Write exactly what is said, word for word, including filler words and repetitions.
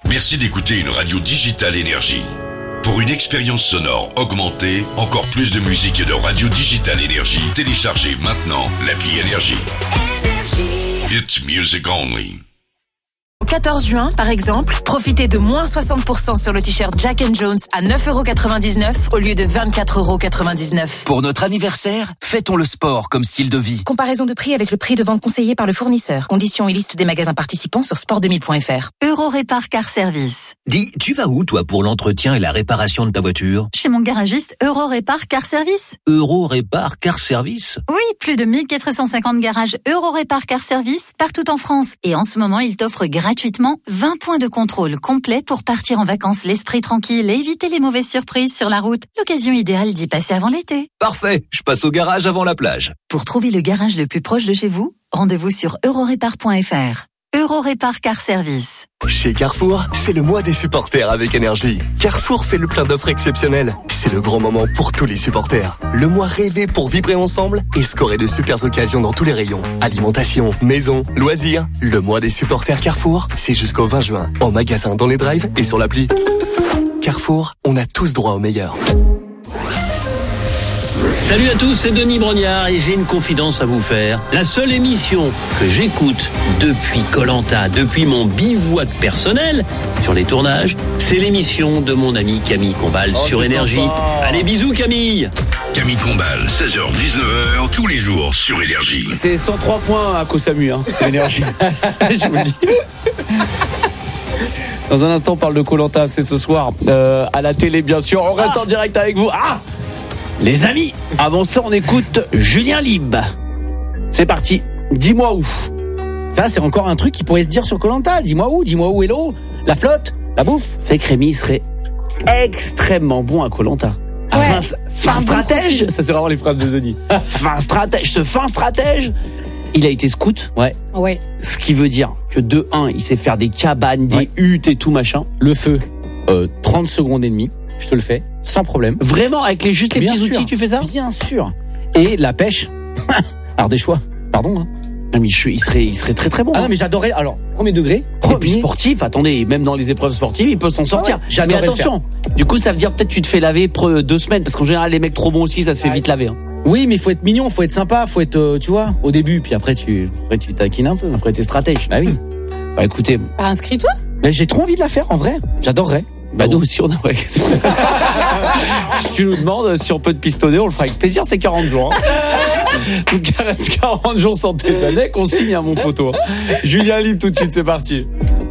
Merci d'écouter une radio digitale Énergie. Pour une expérience sonore augmentée, encore plus de musique et de radio digitale Énergie, téléchargez maintenant l'appli Énergie. It's music only. Au quatorze juin, par exemple, profitez de moins soixante pour cent sur le t-shirt Jack and Jones à neuf euros quatre-vingt-dix-neuf au lieu de vingt-quatre euros quatre-vingt-dix-neuf. Pour notre anniversaire, fêtons le sport comme style de vie. Comparaison de prix avec le prix de vente conseillé par le fournisseur. Conditions et liste des magasins participants sur sport deux mille point f r. Eurorépar Car Service. Dis, tu vas où toi pour l'entretien et la réparation de ta voiture? Chez mon garagiste Eurorépar Car Service. Eurorépar Car Service? Oui, plus de mille quatre cent cinquante garages Eurorépar Car Service partout en France. Et en ce moment, il t'offre gratuitement vingt points de contrôle complets pour partir en vacances l'esprit tranquille et éviter les mauvaises surprises sur la route. L'occasion idéale d'y passer avant l'été. Parfait, je passe au garage avant la plage. Pour trouver le garage le plus proche de chez vous, rendez-vous sur eurorépar point f r. Eurorépar Car Service. Chez Carrefour, c'est le mois des supporters avec Énergie. Carrefour fait le plein d'offres exceptionnelles. C'est le grand moment pour tous les supporters. Le mois rêvé pour vibrer ensemble et scorer de super occasions dans tous les rayons. Alimentation, maison, loisirs. Le mois des supporters Carrefour, c'est jusqu'au vingt juin. En magasin, dans les drives et sur l'appli. Carrefour, on a tous droit au meilleur. Salut à tous, c'est Denis Brognard et j'ai une confidence à vous faire. La seule émission que j'écoute depuis Koh-Lanta, depuis mon bivouac personnel sur les tournages, c'est l'émission de mon ami Camille Combal oh, sur Énergie. Sympa. Allez, bisous Camille. Camille Combal, seize heures dix-neuf heures, tous les jours sur Énergie. C'est cent trois points à Koh Samu, hein, Énergie. Je vous le dis. Dans un instant, on parle de Koh-Lanta, c'est ce soir, euh, à la télé bien sûr. On reste ah. en direct avec vous. Ah les amis, avant ça, on écoute Julien Lib. C'est parti. Dis-moi où. Ça, c'est encore un truc qui pourrait se dire sur Koh-Lanta. Dis-moi où, dis-moi où est l'eau, la flotte, la bouffe. C'est que Rémi serait extrêmement bon à Koh-Lanta. Ouais. Fin, fin stratège. Ça, c'est vraiment les phrases de Denis. Fin stratège. Ce fin stratège. Il a été scout. Ouais. Ouais. Ce qui veut dire que de un, il sait faire des cabanes, des ouais. huttes et tout machin. Le feu. Euh, trente secondes et demie. Je te le fais, sans problème. Vraiment, avec les juste les Bien petits sûr. outils, tu fais ça ? Bien sûr. Et la pêche. Alors des choix. Pardon. Hein. Non mais je, il serait, il serait très très bon. Ah hein. non mais j'adorais. Alors premier degré. Premier. Et puis sportif. Attendez, même dans les épreuves sportives, il peut s'en sortir. Ah ouais, j'adorais mais attention. Du coup, ça veut dire peut-être tu te fais laver pour deux semaines parce qu'en général les mecs trop bons aussi, ça se fait ah, vite laver. Hein. Oui, mais il faut être mignon, faut être sympa, faut être, euh, tu vois, au début, puis après tu, après tu taquines un peu. Après t'es stratège. Bah oui. Bah écoutez. Bah, inscris-toi. Bah, j'ai trop envie de la faire en vrai. J'adorerais. Bah nous aussi on a ouais. Si tu nous demandes si on peut te pistonner, on le fera avec plaisir, c'est quarante jours. Hein. quarante jours sans tes années qu'on signe à mon poteau. Julien Lib tout de suite, c'est parti.